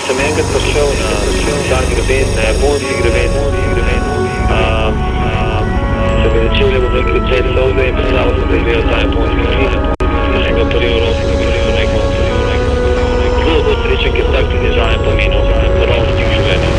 sem enkrat prišel na ta greben, na japonski greben, se ga začeli bom rekel cel solde in predstavil sem, da je gledal ta japonski film. Enega prvi Evropi, ki bi rekel, zelo bo srečen, ker tak ti dizajn pomenil.